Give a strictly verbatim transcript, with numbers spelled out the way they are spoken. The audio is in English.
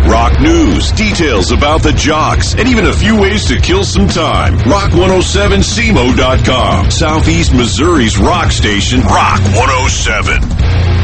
Rock news, details about the jocks, and even a few ways to kill some time. Rock one oh seven C M O dot com. Southeast Missouri's rock station, Rock one oh seven.